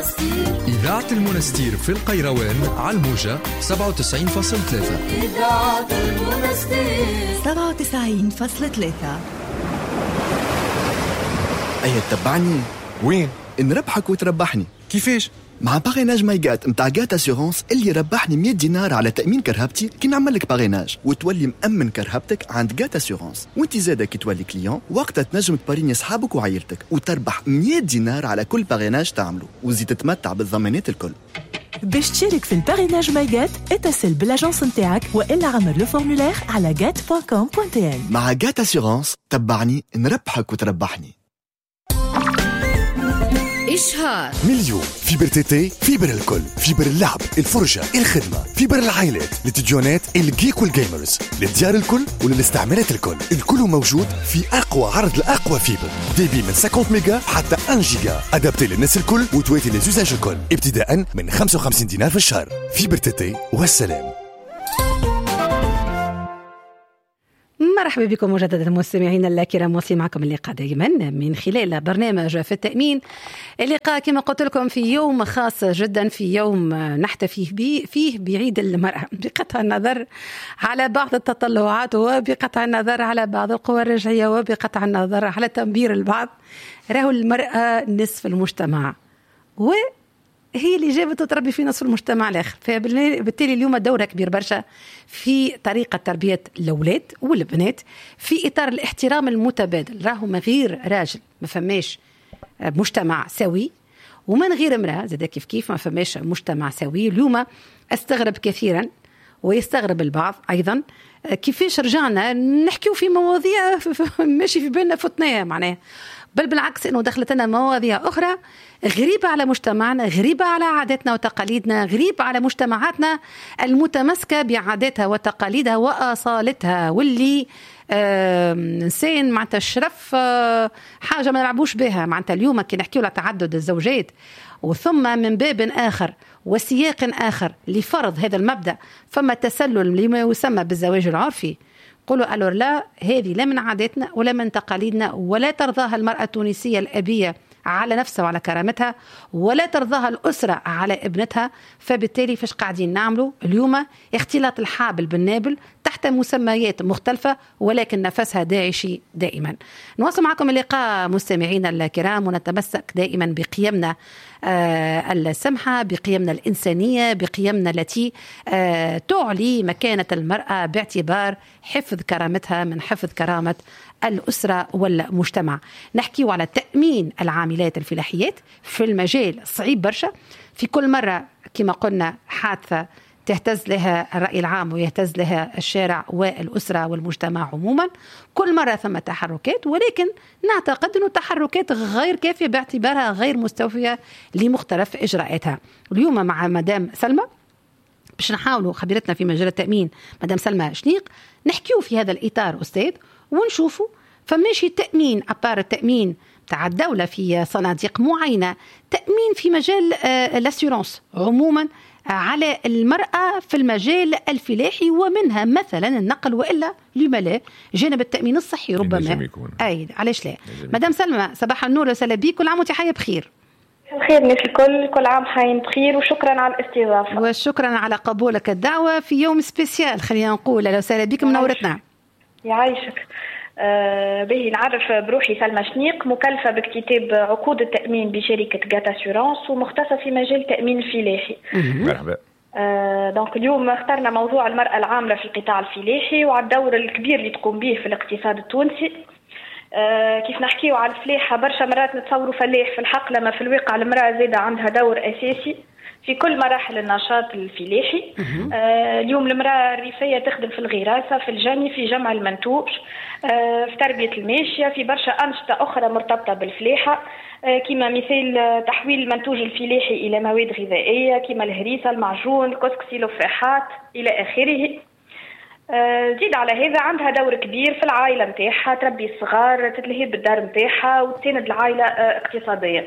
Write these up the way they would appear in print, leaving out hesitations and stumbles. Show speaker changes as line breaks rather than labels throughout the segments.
إذاعة المنستير في القيروان على الموجة 97.3.
إذاعة المنستير
97.3.
أيه تتبعني؟
وين؟
نربحك وتربحني.
كيفاش؟
مع باغيناج مايغات متاع جات اسيورونس اللي ربحني 100 دينار على تأمين كرهبتي كي نعمل لك باغيناج وتولي مأمن كرهبتك عند جات اسيورونس. وانت زاده كي تولي كليون وقتها تنجم تباريني اصحابك وعائلتك وتربح 100 دينار على كل باغيناج تعمله وزيد تتمتع بالضمانات الكل.
باش تشارك في الباريناج مايغات اتصل بالاجنس نتاعك والا عمر لو فورمولير على gat.com.tn.
مع جات اسيورونس تبعني نربحك وتربحني.
إشهار
مليون فيبر تيتي، فيبر الكل، فيبر اللعب، الفرجة، الخدمة، فيبر العائلات، للتلفزيونات، الجيك والجيمرز، للديار الكل وللاستعمالات الكل موجود في أقوى عرض الأقوى فيبر، ديبي من 50 ميجا حتى 1 جيجا، أدابتي للناس الكل وتواتي للزوزاج الكل، ابتداء من 55 دينار في الشهر. فيبر تيتي والسلام.
مرحبا بكم مجددا مستمعينا الكرام، وصل معكم اللقاء دائما من خلال برنامج في التأمين. اللقاء كما قلت لكم في يوم خاص جدا، في يوم نحتفي فيه بعيد المرأة، بقطع النظر على بعض التطلعات وبقطع النظر على بعض القوى الرجعية وبقطع النظر على تنبير البعض. راهو المرأة نصف المجتمع هي اللي جابت وتربي في نصف المجتمع الآخر، فبالتالي اليوم دورها كبير برشا في طريقة تربية الأولاد والبنات في إطار الاحترام المتبادل. راهو من غير راجل ما فماش مجتمع سوي، ومن غير امرأة زاد كيف ما فماش مجتمع سوي. اليوم استغرب كثيرا ويستغرب البعض أيضا كيفاش رجعنا نحكيو في مواضيع ماشي في بالنا فتناها معناها، بل بالعكس إنه دخلت لنا مواضيع أخرى غريبة على مجتمعنا، غريبة على عاداتنا وتقاليدنا، غريبة على مجتمعاتنا المتمسكة بعاداتها وتقاليدها وأصالتها، واللي إنسان معناتها الشرف حاجة ما نلعبوش بها. معناتها اليوم كي نحكيو على تعدد الزوجات وثم من باب آخر وسياق آخر لفرض هذا المبدأ فما تسلل لما يسمى بالزواج العرفي، قولوا ألور لا، هذه لا من عاداتنا ولا من تقاليدنا، ولا ترضاها المرأة التونسية الأبية على نفسها وعلى كرامتها، ولا ترضاها الأسرة على ابنتها. فبالتالي فاش قاعدين نعملوا اليوم؟ اختلاط الحابل بالنابل تحت مسميات مختلفة ولكن نفسها داعشي دائما. نواصل معكم اللقاء مستمعينا الكرام، ونتمسك دائما بقيمنا السمحة، بقيمنا الإنسانية، بقيمنا التي تعلي مكانة المرأة باعتبار حفظ كرامتها من حفظ كرامة الأسرة والمجتمع. نحكي على تأمين العاملات الفلاحيات في المجال صعيب برشا. في كل مرة كما قلنا حادثة تهتز لها الرأي العام ويهتز لها الشارع والأسرة والمجتمع عموما، كل مرة ثم تحركات، ولكن نعتقد أنه تحركات غير كافية باعتبارها غير مستوفية لمختلف إجراءاتها. اليوم مع مدام سلمى باش نحاولوا خبيرتنا في مجال التأمين مدام سلمى شنيق نحكيو في هذا الإطار أستاذ، ونشوفوا فماشي تأمين أبار التأمين تاع الدولة في صناديق معينة، تأمين في مجال الاسيورانس عموما على المرأة في المجال الفلاحي، ومنها مثلا النقل وإلا لما جانب التأمين الصحي ربما. أي علاش لا. مدام سلمى صباح النور وسهلا بك، كل عام وانت حية بخير.
الخير ناس الكل، كل عام حين بخير، وشكرا على الاستضافة.
وشكرا على قبولك الدعوة في يوم سبيسيال، خلينا نقول لو سهلا بك منورتنا.
يعيشك. به نعرف بروحي سلمى شنيق، مكلفة باكتتاب عقود التأمين بشركة جات اسيورانس ومختصة في مجال التأمين الفلاحي.
مرحبا.
دونك اليوم اخترنا موضوع المرأة العاملة في القطاع الفلاحي وعلى الدور الكبير اللي تقوم به في الاقتصاد التونسي. كيف نحكيو على الفلاحة برشا مرات نتصوروا فلاح، في الحق لما في الواقع المرأة زيادة عندها دور أساسي في كل مراحل النشاط الفلاحي. اليوم المرأة الريفية تخدم في الغراسة، في الجني، في جمع المنتوج، في تربية الماشية، في برشا أنشطة أخرى مرتبطة بالفلاحة، كما مثال تحويل المنتوج الفلاحي إلى مواد غذائية كما الهريسة، المعجون، الكسكسي، الفاحات إلى آخره. زيد على هذا عندها دور كبير في العائلة متاعها، تربي الصغار، تتلهي بالدار متاعها وتساند العائلة اقتصاديا.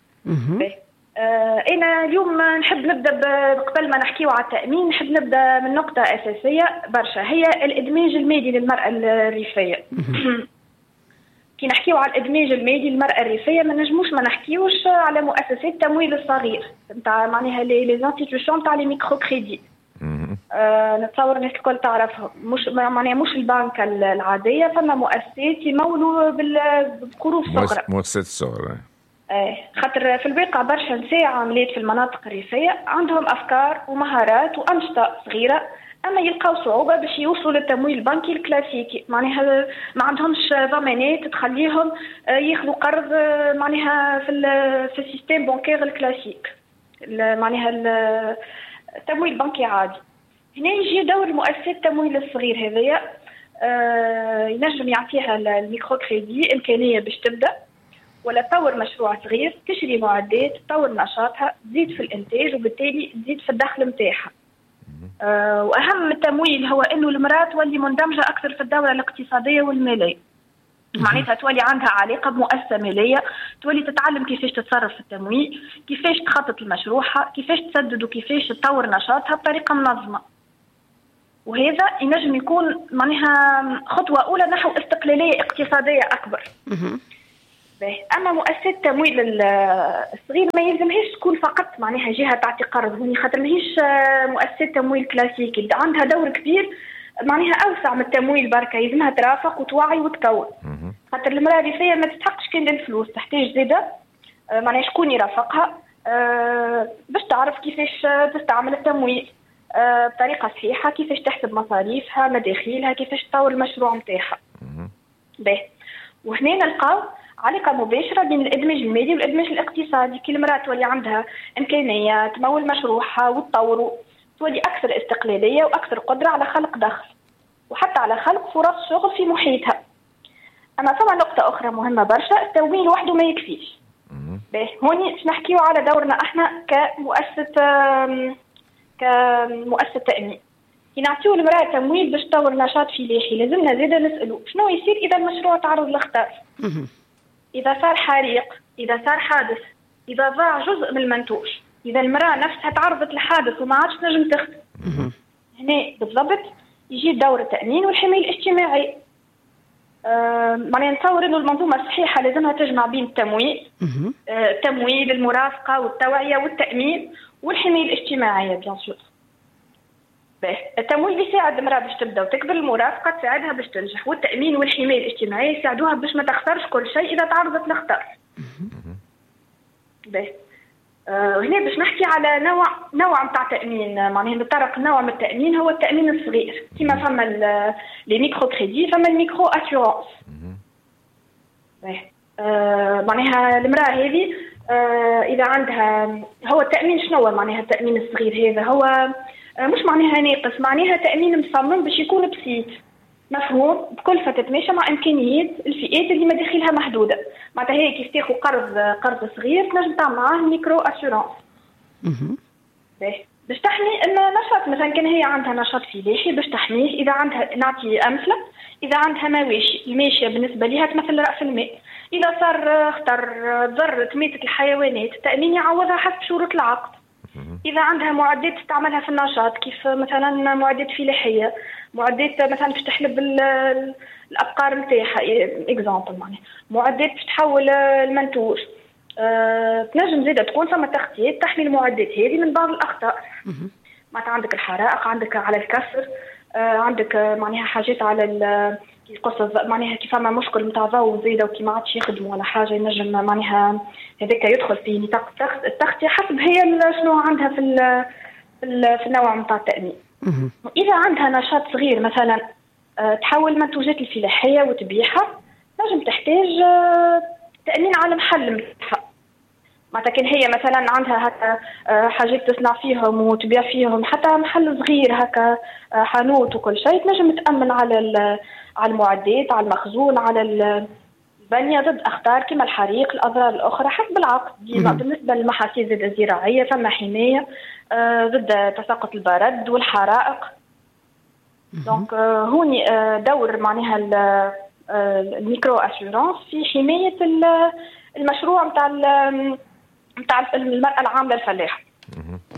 أنا اليوم نحب نبدأ قبل ما نحكيه على التأمين، نحب نبدأ من نقطة أساسية برشا، هي الإدماج المالي للمرأة الريفية. كي نحكيو على الادماج المالي للمراه الريفيه ما نجموش ما نحكيوش على مؤسسات التمويل الصغير نتاع معناها لي زانستيتيوشن نتاع لي ميكرو كريدي. نتصور الناس الكل تعرفهم، مش معناها مش البنك العاديه، فما مؤسسات يمولوا بالقروض الصغرى،
مؤسسات الصغرى.
خاطر في الواقع برشا نساء عاملات في المناطق الريفيه عندهم افكار ومهارات وانشطه صغيره، اما يلقاو صعوبه باش يوصلوا للتمويل البنكي الكلاسيكي، معناها ما عندهمش ضمانات تخليهم ياخذوا قرض معناها في السيستم بانكير الكلاسيك، معناها التمويل البنكي عادي. هنا يجي دور مؤسسات التمويل الصغير هذايا، ينجم يعطيها الميكرو كريدي امكانيه باش تبدا ولا تطور مشروع صغير، تشري معدات، تطور نشاطها، تزيد في الانتاج وبالتالي تزيد في الدخل نتاعها. واهم التمويل هو انه المراه تولي مندمجه اكثر في الدوره الاقتصاديه والماليه. معناتها تولي عندها علاقه بمؤسسه ماليه، تولي تتعلم كيفاش تتصرف في التمويل، كيفاش تخطط لمشروعها، كيفاش تسدد وكيفاش تطور نشاطها بطريقه منظمه. وهذا ينجم يكون معناها خطوه اولى نحو استقلاليه اقتصاديه اكبر. اما مؤسسه التمويل الصغير ما يلزمهاش تكون فقط معناها جهه تعطي قرض، هوني خاطر ماهيش مؤسسه تمويل كلاسيكي، عندها دور كبير معناها اوسع من التمويل بركه، يلزمها ترافق وتوعي وتكون. خاطر المراه الريفيه ما تستحقش كان الفلوس، تحتاج زاده معناها شكون يرافقها باش تعرف كيفاش تستعمل التمويل بطريقه صحيحه، كيفاش تحسب مصاريفها مداخيلها، كيفاش تطور المشروع نتاعها. وهنا نلقاو علاقة مباشرة بين الإدماج المالي والإدماج الاقتصادي. كي المرأة تولي عندها إمكانية تمول مشروعها وتطوره، تولي أكثر استقلالية وأكثر قدرة على خلق دخل وحتى على خلق فرص شغل في محيطها. أما ثم نقطة أخرى مهمة برشا، التمويل وحده ما يكفيش. هوني نحكيو على دورنا احنا كمؤسسة تأمين. كي نعطيو المرأة تمويل باش تطور نشاط فلاحي، لازمنا زاده نسألوا شنو يصير إذا المشروع تعرض للخطر، إذا صار حريق، إذا صار حادث، إذا ضاع جزء من المنتوج، إذا المرأة نفسها تعرضت لحادث وما عادش نجم تخدم. هنا بالضبط يجي دور التأمين والحماية الاجتماعية. معناها نتصور إنه المنظومة الصحيحة لازمها تجمع بين التمويل، المرافقة والتوعية والتأمين والحماية الاجتماعية بيان سور. التمويل يساعد المرأة باش تبدا وتكبر، المرافقة تساعدها باش تنجح، والتأمين والحماية الاجتماعية يساعدوها باش ما تخسرش كل شيء إذا تعرضت لخطر. هنا باش نحكي على نوع متاع تأمين، معناها نتطرق نوع من التأمين هو التأمين الصغير، كما فما لي ميكرو كريدي، فما الميكرو أسيورانس. معناها المرأة هذه إذا عندها، هو التأمين شنو معناها التأمين الصغير هذا؟ هو مش معناها ناقص، معناها تأمين مصمم باش يكون بسيط مفهوم بكلفة تتماشى مع إمكانيات الفئات اللي مداخيلها محدودة. معناتها هي كيف تاخذ قرض صغير تنجم تعمل معاه ميكرو أسيورانس باش تحمي النشاط. مثلا كان هي عندها نشاط فلاحي باش تحميه، إذا عندها نعطي أمثلة، إذا عندها مواشي، الماشية بالنسبة لها تمثل رأس المال، إذا صار خطر ضرت ماتت الحيوانات، التأمين يعوضها حسب شروط العقد. إذا عندها معدات تستعملها في النشاط كيف مثلا معدات فلاحية، معدات مثلا باش تحلب الأبقار نتاعها إكزامبل، معناها معدات باش تحول المنتوج، تنجم زيادة تكون ثم تغطيات تحمي المعدات هذه من بعض الأخطار. معناتها عندك الحرائق، عندك على الكسر، عندك معناها حاجات على القصة، معناها كيف ما مشكل نتاع ضوء زيادة وكي ما عادش يخدموا ولا حاجة، ينجم معناها هذاك يدخل في نطاق التغطية حسب هي شنو عندها في النوع نتاع التأمين. إذا عندها نشاط صغير مثلا تحول منتوجات الفلاحية وتبيعها، نجم تحتاج تأمين على محل متاعها. معناتها كان هي مثلا عندها هكا حاجات تصنع فيهم وتبيع فيهم، حتى محل صغير هكا حانوت وكل شيء، تنجم تأمن على المعدات، على المخزون، على البنية ضد أخطار كما الحريق، الأضرار الأخرى حسب العقد. بالنسبة للمحاصيل الزراعية فما حماية ضد تساقط البرد والحرائق. دونك هوني دور معناها الميكرو أسيورانس في حماية المشروع متاع المرأة العاملة الفلاحة.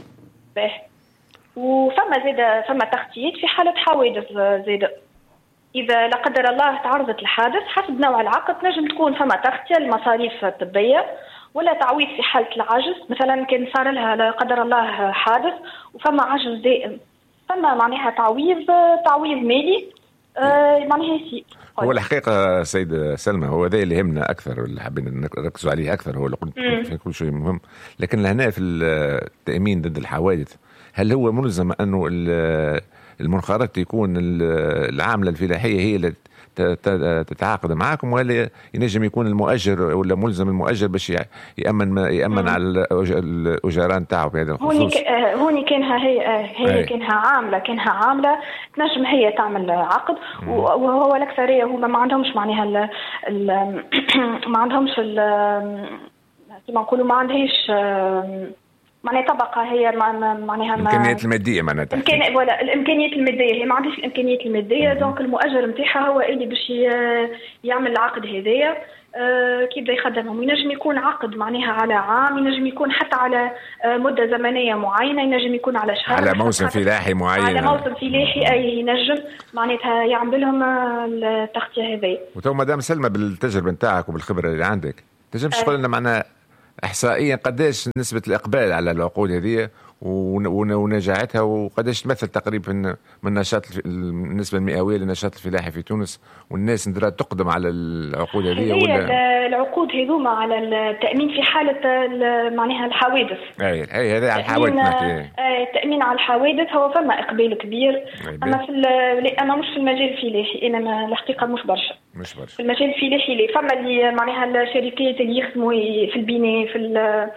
وفما زيادة فما تخطيط في حالة حوادث زيادة، إذا لا قدر الله تعرضت الحادث حسب نوع العقد نجم تكون فما تغطية المصاريف الطبية ولا تعويض في حالة العجز. مثلا كان صار لها لا قدر الله حادث وفما عجز دائم فما معناها تعويض مالي معناها يسير.
هو الحقيقة سيد سلمى هو ذا اللي يهمنا أكثر اللي حابين نركزوا عليه أكثر هو اللي قلت في كل شيء مهم. لكن هنا في التأمين ضد الحوادث هل هو ملزم أنه المنخرط يكون العاملة الفلاحية هي اللي تتعاقد معكم ولا ينجم يكون المؤجر ولا ملزم المؤجر باش يأمن على الأجران نتاعو في هذا الخصوص؟
هوني كانها عاملة تنجم هي تعمل عقد وهو الأكثرية هما ما عندهمش معناها ما عندهمش كما نقولوا ما عندهاش معناها طبقة هي معناها
الإمكانيات المادية معناها
ولا الإمكانيات المادية هي ما عندهاش الإمكانيات المادية دونك المؤجر نتاعها هو اللي باش يعمل العقد هذايا كيف بده يخدمهم. ينجم يكون عقد معناها على عام ينجم يكون حتى على مدة زمنية معينة ينجم يكون على شهر
على موسم فلاحي معين
على موسم فلاحي أي ينجم معناتها يعمل لهم التغطية هذه.
وتو مدام سلمى بالتجربة نتاعك وبالخبرة اللي عندك تنجم تقول لنا معناها إحصائيا قداش نسبة الإقبال على العقود هذه ونجاعتها وقداش تمثل تقريبا من نشاط النسبة المئوية للنشاط الفلاحي في تونس والناس ندرات تقدم على العقود هذه
ولا العقود هذوما على التأمين في حالة معناها الحوادث.
أي هذا على الحوادث نحكي.
التأمين على الحوادث هو فما إقبال كبير أما مش في المجال الفلاحي أنا الحقيقة مش برشا في المجال الفلاحي اللي فما اللي معناها الشركات اللي يخدموا في البناء في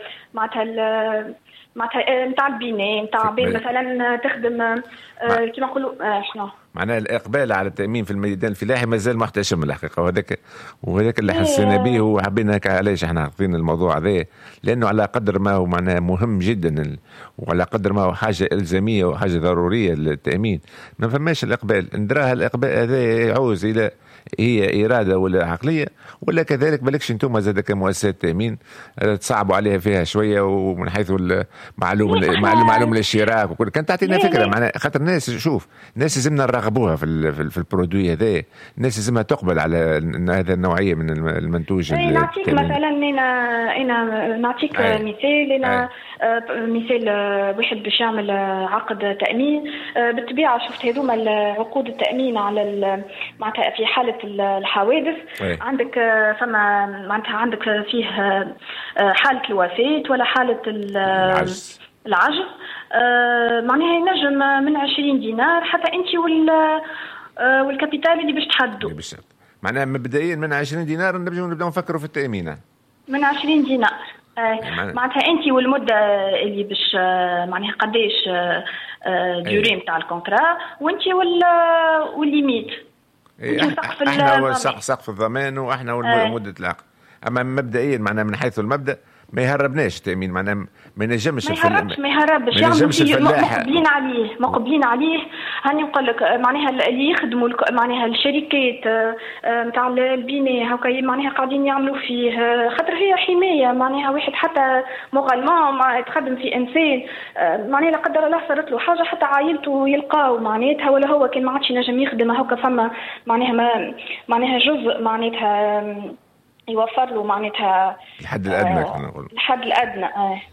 معناتها نتاع البناء نتاع مثلا تخدم كما نقولوا شنو
معناها الإقبال على التأمين في الميدان الفلاحي مازال محتشم الحقيقة وهذاك اللي حسينا به وحبينا علاش احنا عارفين الموضوع هذا لأنه على قدر ما هو معناه مهم جدا وعلى قدر ما هو حاجة إلزامية وحاجة ضرورية للتأمين ما فماش الإقبال ندراها الإقبال هذا يعوز إلى هي إرادة ولا عقلية ولا كذلك بالكش انتم زاد كمؤسسات تأمين تصعبوا عليها فيها شوية ومن حيث معلوم الاشتراك وكل كانت تعطينا فكرة معنا خاطر الناس شوف الناس لازمنا نرغبوها في البرودوي هذا الناس لازمها تقبل على هذا النوعية من المنتوج.
نعطيك مثلا أنا نعطيك مثال مثال واحد باش يعمل عقد تأمين بالطبيعة شفت هذوما العقود التأمين على معناتها في حالة الحوادث عندك فما معناتها عندك فيه حالة الوفاة ولا حالة العجز معناها ينجم من 20 دينار حتى انت والكابيتال اللي باش تحددوا
معناها مبدئيا من 20 دينار نبداو نفكروا في التأمين من
20 دينار معناتها انت والمده اللي باش معناها قداش ديوري نتاع الكونترا وانت والليميت
احنا سقف الضمان واحنا مده العقد. اما مبدئيا معناها من حيث المبدا ما يهربناش التأمين معناها ما ينجمش
ما يهربش مقبلين عليه هاني نقول لك معناها اللي يخدموا معناها الشركات نتاع البناء هكا معناها قاعدين يعملوا فيه خاطر هي حمايه معناها واحد حتى مغالما تخدم في انسان معناها لا قدر الله صارت له حاجه حتى عائلته يلقاو معناتها ولا هو كان ما عادش ينجم يخدم هكا فما معناها جزء معناتها يوفر له معناتها
الحد الأدنى كنا نقول
الحد الأدنى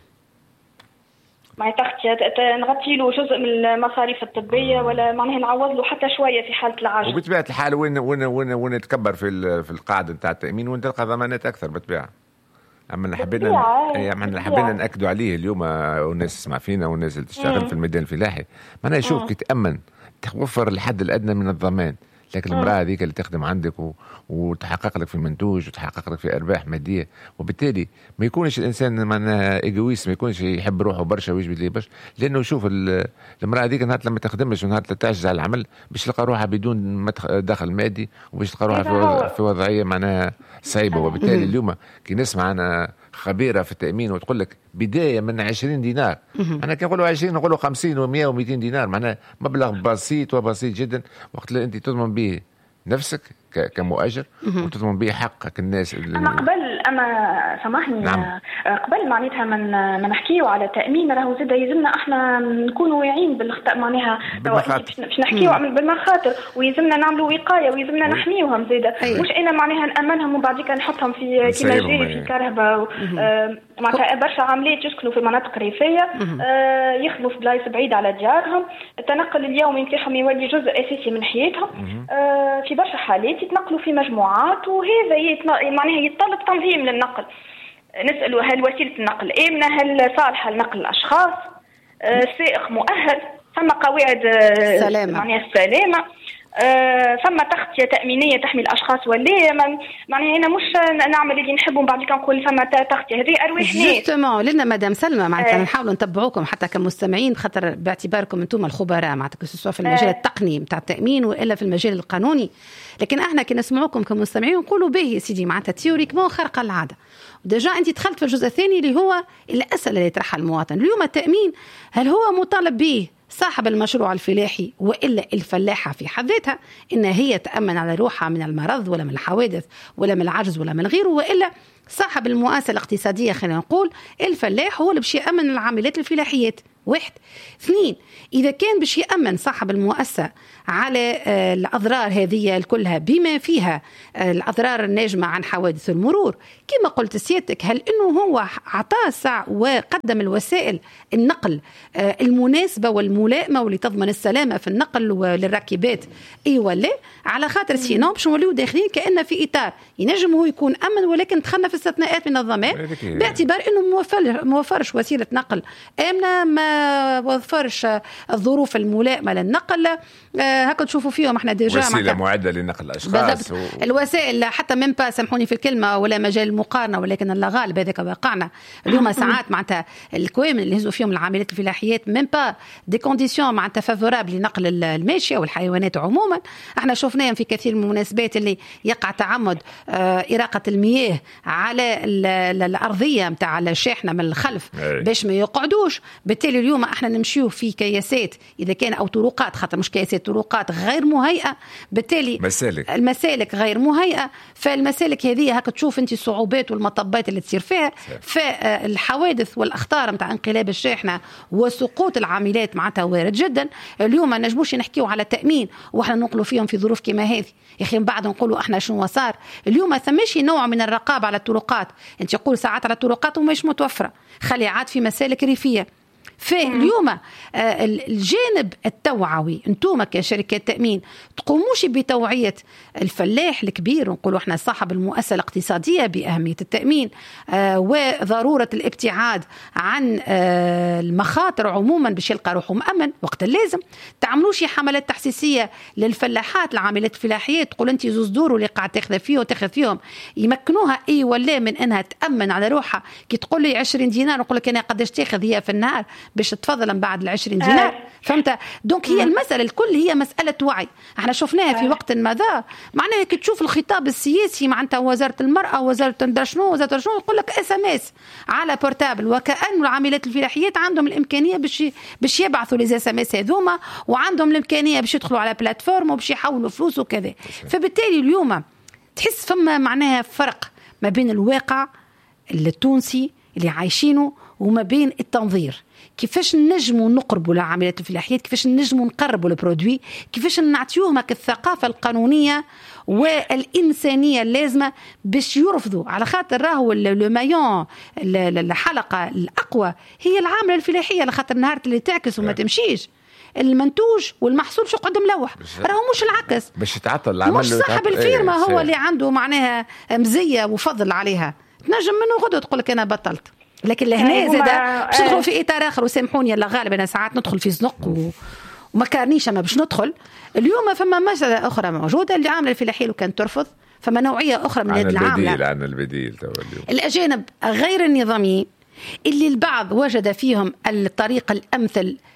معناتها نغطي له جزء من المصاريف الطبية ولا معناها نعوض له حتى شوية في حالة العجز.
وبطبيعة الحال وين تكبر في القاعدة نتاع التأمين وين تلقى ضمانات أكثر بالطبيعة. أما اللي حبينا نأكدوا عليه اليوم والناس تسمع فينا والناس اللي تشتغل في الميدان الفلاحي معناها شوف كي تأمن توفر الحد الأدنى من الضمان لكن المرأة هذيك اللي تخدم عندك وتحقق لك في المنتوج وتحقق لك في أرباح مادية وبالتالي ما يكونش الإنسان معناها إيجويست ما يكونش يحب روحه برشا ويجبد ليه برشا لأنه شوف المرأة هذيك نهار لما تخدمش ونهار تعجز على العمل باش تلقى روحها بدون دخل مادي وباش تلقى روحها في وضعية معناها صعيبة وبالتالي اليوم كي نسمع أنا خبيرة في التأمين وتقول لك بداية من 20 دينار أنا كي نقولوا 20 نقولوا 50 و100 و200 دينار معناها مبلغ بسيط وبسيط جدا وقت اللي أنت تضمن به نفسك كمؤجر وتضمن به حقك الناس.
اما سامحني.
نعم.
قبل معناتها ما نحكيو على تامين راهو زاد يلزمنا احنا نكونوا واعيين بالخطا معناها باش نحكيو بالمخاطر ويلزمنا نعملوا وقايه ويلزمنا نحميوهم زاد. مش انا معناها نامنهم وبعديك نحطهم في كيما جيري في كهرباء معناتها برشا عمليات يسكنوا في مناطق ريفيه يخدموا في بلايص بعيده على ديارهم. التنقل اليومي نتاعهم يولي جزء اساسي من حياتهم. في برشا حالات يتنقلوا في مجموعات وهذا معناها يتطلب تنظيم للنقل. نسألوا هل وسيلة النقل آمنة، هل صالحة لنقل الأشخاص، سائق مؤهل، ثم قواعد معناها السلامة، ثم تغطية تأمينية تحمي الأشخاص ولا معناها هنا مش نعمل اللي نحبه بعد كده نقول ثم تغطية هذه أرواح ناس.
جوستومون لنا مدام سلمى معناتها نحاولوا نتبعوكم حتى كمستمعين خاطر باعتباركم أنتم الخبراء معناتها سواء في المجال التقني بتاع التأمين وإلا في المجال القانوني. لكن احنا كي نسمعوكم كمستمعين نقولوا باهي سيدي معناتها تيوريكمون خارقة العادة. ديجا انت دخلت في الجزء الثاني اللي هو الأسئلة اللي يطرحها المواطن. اليوم التأمين هل هو مطالب به صاحب المشروع الفلاحي وإلا الفلاحة في حد ذاتها إن هي تأمن على روحها من المرض ولا من الحوادث ولا من العجز ولا من غيره، وإلا صاحب المؤسسة الاقتصادية خلينا نقول الفلاح هو اللي باش يأمن العاملات الفلاحيات. 1. 2. إذا كان باش يأمن صاحب المؤسسة على الأضرار هذه كلها بما فيها الأضرار الناجمة عن حوادث المرور كما قلت سيادتك، هل إنه هو عطاه وقدم الوسائل النقل المناسبة والملائمة واللي تضمن السلامة في النقل للراكبات ولا على خاطر سينو باش نوليو داخلين كأن في إطار ينجم هو يكون أمن ولكن دخلنا في استثناءات من الضمان باعتبار إنه موفرش وسيلة نقل آمنة، ما وفرش الظروف الملائمة للنقل. هكا تشوفوا فيهم احنا ديجا
وسيلة معدة لنقل الأشخاص
الوسائل حتى من با سامحوني في الكلمة ولا مجال المقارنة، ولكن الله غالب هذاك واقعنا اليوم ساعات معناتها الكوامن اللي هزوا فيهم العاملات الفلاحيات من با دي كونديسيون معناتها فافورابل لنقل الماشية والحيوانات عموما. احنا شفناهم في كثير من المناسبات اللي يقع تعمد إراقة المياه على الأرضية متاع الشاحنة من الخلف باش ما يقعدوش. بالتالي اليوم احنا نمشيو في كياسات إذا كان أو طرقات خاطر مش كياسات طرقات غير مهيئة، بالتالي المسالك غير مهيئة. فالمسالك هذه هكا تشوف انت الصعوبات والمطبات اللي تصير فيها، فالحوادث والأخطار متاع انقلاب الشاحنة وسقوط العاملات معناتها وارد جدا. اليوم ما نجموش نحكيو على تأمين واحنا ننقلوا فيهم في ظروف كما هذه يا اخي. بعد نقولوا احنا شنو صار اليوم ما ثمش نوع من الرقابة على الطرقات. انت يقول ساعات على الطرقات ومش متوفرة، خلي عاد في مسالك ريفية. فاليوم الجانب التوعوي انتم كشركات تأمين تقوموش بتوعية الفلاح الكبير ونقولوا احنا صاحب المؤسسة الاقتصادية بأهمية التأمين وضرورة الابتعاد عن المخاطر عموما باش يلقى روحه مأمن وقت اللازم. تعملوش حملات تحسيسية للفلاحات العاملات الفلاحيات تقول انت زوز دور اللي قاعد تاخذ فيه وتاخذ فيهم يمكنوها ولا من انها تأمن على روحها. كي تقول لي 20 دينار نقول لك انا قداش تاخذ هي في النهار باش تفضل من بعد 20 دينار. فهمت؟ دونك هي المسألة الكل هي مسألة وعي. احنا شفناها في وقت ماذا معناها كي تشوف الخطاب السياسي معناتها وزارة المرأة وزارة شنو يقول لك SMS على بورتابل وكأن العاملات الفلاحيات عندهم الإمكانية باش يبعثوا لي SMS هذوما وعندهم الإمكانية باش يدخلوا على بلاتفورم وباش يحولوا فلوس وكذا. فبالتالي اليوم تحس فما معناها فرق ما بين الواقع التونسي اللي عايشينه وما بين التنظير. كيفاش نجموا نقربوا للعاملات الفلاحيات، كيفاش نجموا نقربوا البرودوي، كيفاش نعطيوهم الثقافة القانونية والإنسانية اللازمة باش يرفضوا. على خاطر راهو المايون الحلقة الأقوى هي العاملة الفلاحية، على خاطر نهار اللي تعكس وما تمشيش المنتوج والمحصول شو قد ملوح راهو مش العكس
باش يتعطل العمل.
مش صاحب الفيرما هو اللي عنده معناها مزية وفضل عليها تنجم منه غدو تقول لك أنا بطلت. لكن لهنا زادا باش ندخل في إطار آخر وسامحوني يلا غالبا أنا ساعات ندخل في زنق وما كارنيش أما باش ندخل. اليوم فما مسألة أخرى موجودة اللي عاملة الفلاحية لو كان ترفض فما نوعية أخرى من هذه العاملة
عن البديل
الأجانب غير النظاميين اللي البعض وجد فيهم الطريقة الأمثل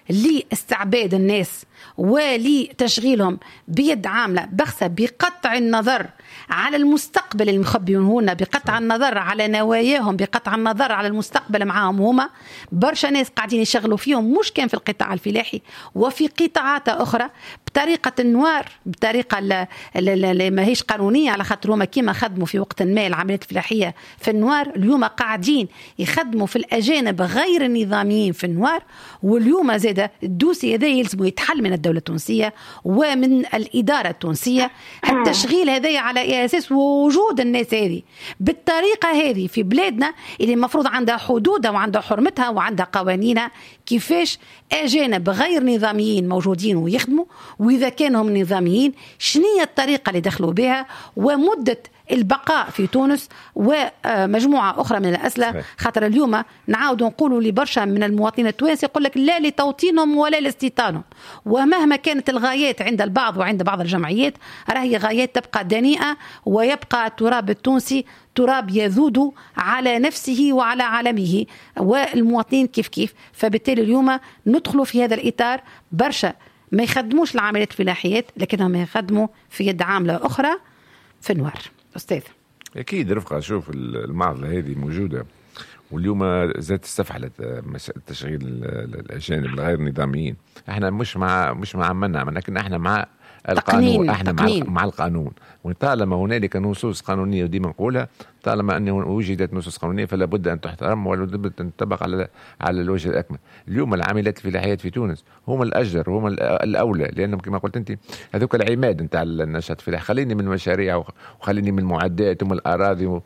لاستعباد الناس ولتشغيلهم بيد عاملة بخسة، بقطع النظر على المستقبل المخبيون، بقطع النظر على نواياهم، بقطع النظر على المستقبل معاهم. هما برشا ناس قاعدين يشغلوا فيهم، مش كان في القطاع الفلاحي وفي قطاعات أخرى، بطريقة النوار، بطريقة اللي ما هيش قانونية، على خاطر هما كيما خدموا في وقت ما العمليات الفلاحية في النوار، اليوم قاعدين يخدموا في الأجانب غير النظاميين في النوار. واليوم زاد الدوسي هذا يلزم يتحل من الدولة التونسية ومن الإدارة التونسية. التشغيل هذا على أساس وجود الناس هذه بالطريقة هذه في بلادنا اللي المفروض عندها حدودها وعندها حرمتها وعندها قوانينها، كيفاش أجانب غير نظاميين موجودين ويخدموا، وإذا كانوا نظاميين شنية الطريقة اللي دخلوا بها ومدة البقاء في تونس ومجموعة أخرى من الأسئلة. خاطر اليوم نعاود نقولوا لبرشا من المواطنين التوانسة يقول لك لا لتوطينهم ولا لاستيطانهم، ومهما كانت الغايات عند البعض وعند بعض الجمعيات راهي غايات تبقى دنيئة، ويبقى التراب التونسي تراب يذود على نفسه وعلى عالمه والمواطنين كيف كيف. فبالتالي اليوم ندخلوا في هذا الإطار. برشا ما يخدموش العمليات الفلاحيات لكنهم يخدموا في يد عاملة أخرى في النوار. أستاذ
أكيد رفقة، شوف المعضلة هذه موجودة، واليوم زادت استفحلت تشغيل الأجانب الغير نظاميين. احنا مش مع منع، لكن احنا مع القانون، احنا مع القانون. وطالما هنالك نصوص قانونية، وديما نقولها، طالما أنه وجدت نصوص قانونية فلا بد أن تحترم ولا بد أن تطبق على الوجه الأكمل. اليوم العاملات الفلاحيات في تونس هم الأجدر، هم الأولى، لأنهم كما قلت أنت هذوك العماد نتاع النشاط الفلاحي. خليني من المشاريع وخليني من المعدات ومن الأراضي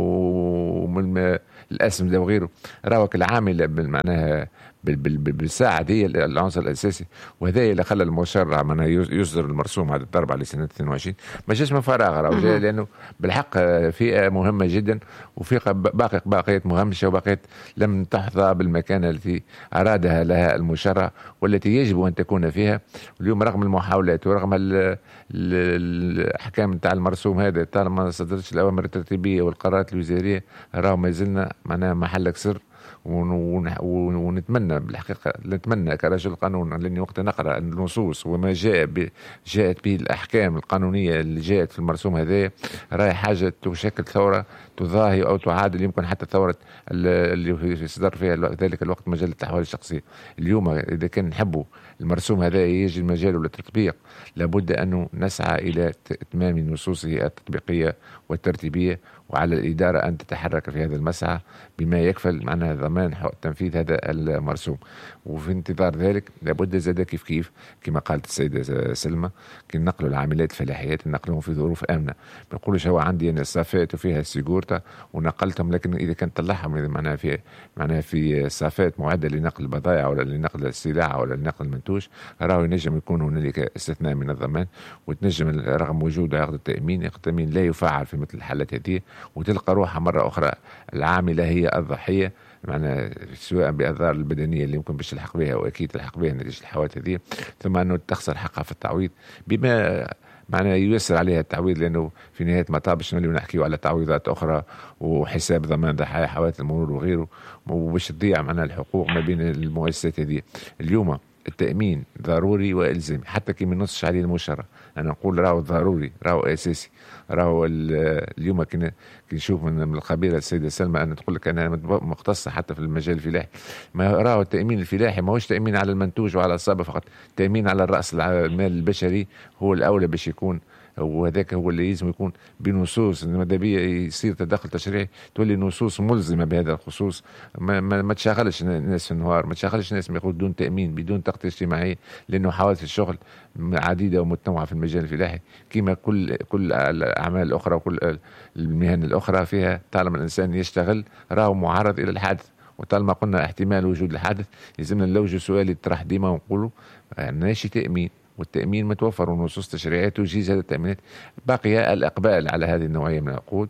ومن الأسمدة وغيره. راوك العامل معناها بالساعة هي العنصر الأساسي، وهذا اللي خلى المشرع معناها يصدر المرسوم هذا الضرب على سنة 22. ما جاش من فراغ، لأنه بالحق فئة مهمة جدا، وفئة باقيت مهمشة، وباقيت لم تحظى بالمكانة التي أرادها لها المشرع والتي يجب أن تكون فيها. اليوم رغم المحاولات ورغم الأحكام نتاع المرسوم هذا، طالما ما صدرتش الأوامر الترتيبية والقرارات الوزارية، راهو ما زلنا معناها محلك سر. ونتمنى بالحقيقة، نتمنى كرجل قانون لأني وقت نقرأ النصوص وما جاءت به الأحكام القانونية اللي جاءت في المرسوم هذا، راهي حاجة تشكل ثورة تضاهي أو تعادل يمكن حتى ثورة اللي صدر فيها ذلك الوقت مجال الأحوال الشخصية. اليوم إذا كان نحبوا المرسوم هذا يجي المجال للتطبيق، لابد أن نسعى إلى إتمام نصوصه التطبيقية والترتيبية، وعلى الإدارة أن تتحرك في هذا المسعى بما يكفل معناها ضمان تنفيذ هذا المرسوم. وفي انتظار ذلك لابد زاد كيف كما قالت السيدة سلمى، كي نقلوا العاملات الفلاحيات نقلهم في ظروف آمنة. ما نقولش هو عندي أنا الصافات وفيها السيجورتا ونقلتهم، لكن إذا كان طلعهم معناها في صافات معدة لنقل البضائع ولا لنقل السلع ولا لنقل المنتوج، راهو ينجم يكون هنالك استثناء من الضمان، وتنجم رغم وجود عقد التأمين لا يفعل في مثل الحالات هذه، وتلقى روحها مرة أخرى العاملة هي الضحية، معناها سواء بأضرار البدنية اللي يمكن باش تلحق بها وأكيد تلحق بها نتيجة الحوادث هذه، ثم أنه تخسر حقها في التعويض بما معناه ييسر عليها التعويض، لأنه في نهاية المطاف باش نحكيو على تعويضات أخرى وحساب ضمان ضحايا حوادث المرور وغيره، وباش تضيع معناها الحقوق ما بين المؤسسات هذه. اليوم التأمين ضروري وإلزامي، حتى كي ما نصش عليه المشرع، أنا نقول راهو ضروري، راهو أساسي. راهو اليوم كي نشوف من الخبيرة السيدة سلمى أن تقول لك أنا مختصة حتى في المجال الفلاحي، ما راهو التأمين الفلاحي ما هوش تأمين على المنتوج وعلى الصابة فقط، تأمين على الرأس المال البشري هو الأولى باش يكون، وهذاك هو اللي لازم يكون بنصوص المدبية يصير تدخل تشريعي، تولي نصوص ملزمة بهذا الخصوص، ما تشغلش الناس في النهار، ما تشغلش الناس بدون تأمين بدون تغطية اجتماعية، لأنه حوادث الشغل عديدة ومتنوعة في المجال الفلاحي كما كل الأعمال الأخرى وكل المهن الأخرى فيها. طالما الإنسان يشتغل راهو معرض إلى الحادث، وطالما قلنا احتمال وجود الحادث لازمنا نلوجوا سؤال يطرح ديما ونقولوا ماشي تأمين، والتأمين متوفر ونصوص تشريعية تجيز هذا التأمينات. بقي الإقبال على هذه النوعية من العقود،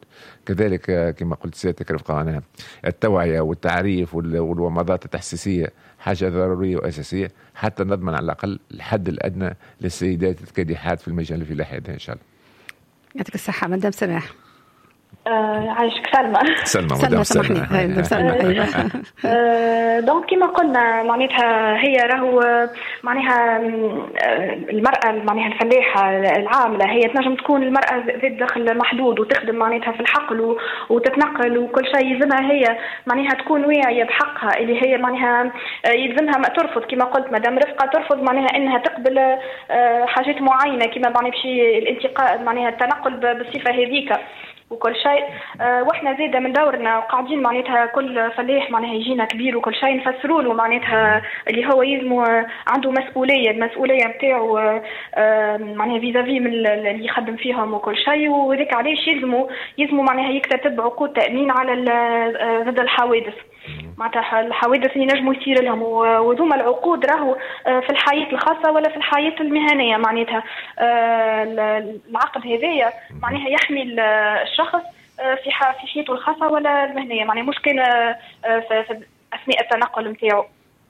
كذلك كما قلت سيادتك رفقا التوعية والتعريف والومضات التحسيسية حاجة ضرورية وأساسية حتى نضمن على الأقل الحد الأدنى للسيدات الكادحات في المجال الفلاحي إن شاء الله.
يعطيك الصحة مدام سماح.
عايشك سلمى.
سلمى
سامحني. أيوة.
دونك كما قلنا معناتها هي راهو معناها المرأة معناها الفلاحة العاملة هي تنجم تكون المرأة ذات دخل محدود وتخدم معناتها في الحقل وتتنقل وكل شيء، يلزمها هي معناها تكون واعية بحقها اللي هي معناها يلزمها ما ترفض كما قلت مدام رفقة، ترفض معناها انها تقبل حاجات معينة كما معناها بشي الانتقال معناها التنقل بالصفة هذيك وكل شيء. واحنا زيدا من دورنا وقاعدين معناتها كل فلاح معناها يجينا كبير وكل شيء نفسروا له معناتها اللي هو يلزمو عنده المسؤوليه نتاعو معناها فيزافي من اللي يخدم فيهم وكل شيء، وذاك علاش يلزمو معناها يكتب عقود تامين على ضد الحوادث. معناتها الحوادث اللي نجموا يصير لهم، وذوما العقود راهو في الحياة الخاصة ولا في الحياة المهنية. معناتها العقد هذايا معناها يحمي الشخص في حياته الخاصة ولا المهنية، معناها مش كان في أثناء التنقل نتاعو.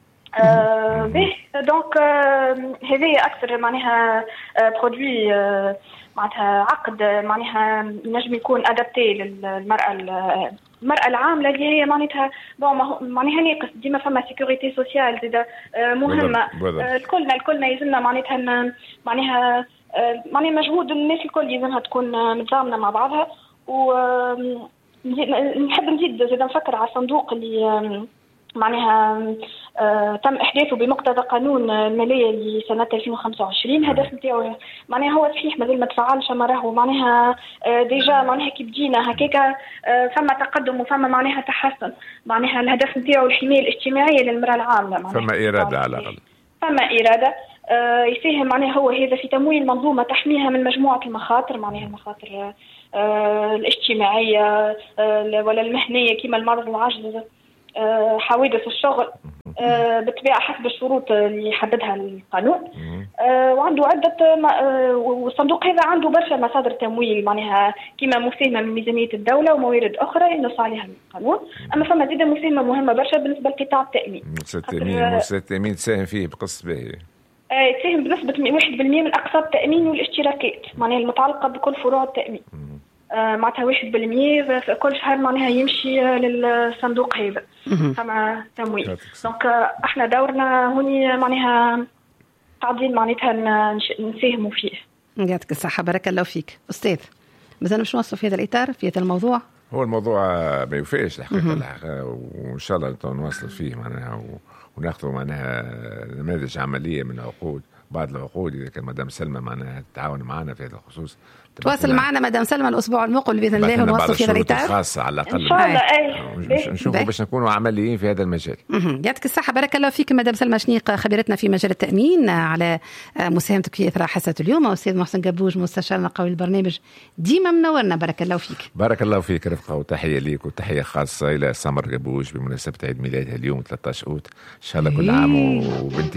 دونك هذايا أكثر معناها برودوي معناتها عقد معناها نجم يكون أدابتي للمرأة العاملة اللي هي معناتها معناها ناقص ديما فما سيكوريتي سوسيال زيدا مهمة. الكلنا يلزمنا معناتها معناها مجهود الناس الكل يلزمها تكون متضامنة مع بعضها. ونحب نزيد زيدا نفكر على الصندوق اللي معناها تم إحداثه بمقتضى قانون المالية لسنة 2025. هدف نتاعو معناها هو صحيح مازال ما تفعلش، ما راهو معناها ديجا معناها كي بدينا هكاكا فما تقدم وفما معناها تحسن. معناها الهدف نتاعو الحماية الاجتماعية للمرأة العاملة،
فما إرادة على الأقل،
فما إرادة يساهم معناها هو هذا في تمويل منظومة تحميها من مجموعة المخاطر، معناها المخاطر الاجتماعية ولا المهنية كما المرض والعجز، حوادث الشغل بالطبيعة حسب الشروط اللي يحددها القانون. وعنده عدة والصندوق هذا عنده برشا مصادر تمويل معناها كما مساهمة من ميزانية الدولة وموارد أخرى ينص عليها القانون. أما فما زيادة مساهمة مهمة برشا بالنسبة لقطاع التأمين.
التأمين تساهم فيه بقص باهي،
تساهم بنسبة 1% من أقساط التأمين والاشتراكات معناها المتعلقة بكل فروع التأمين. معناتها 1% في كل شهر معناها يمشي للصندوق هذا فما تمويل. دونك احنا دورنا هوني معناها قاعدين معناتها نساهموا فيه.
يعطيك الصحة، بارك الله فيك أستاذ. مازال مش نوصل في هذا الإطار في هذا الموضوع.
هو الموضوع ما يوفيش الحقيقة وإن شاء الله نواصل فيه معناها وناخذ معناها نماذج عملية من عقود بعض العقود. إذا كان مدام سلمى معناها تتعاون معنا في هذا الخصوص
تواصل معنا مدام سلمى الأسبوع المقبل بإذن الله ونوصل في هذا الإطار
خاصة على الأقل
إن شاء الله.
نشوفوا باش نكونوا عمليين في هذا المجال.
يعطيك الصحة، بارك الله فيك مدام سلمى شنيق خبيرتنا في مجال التأمين على مساهمتك في إثراء حصة اليوم. أستاذ محسن قبوج مستشارنا قوي البرنامج ديما منورنا، بارك الله فيك.
بارك الله فيك رفقة، وتحية ليك وتحية خاصة إلى سمر قبوج بمناسبة عيد ميلادها اليوم 13 أوت. إن شاء الله كل عام وبنتي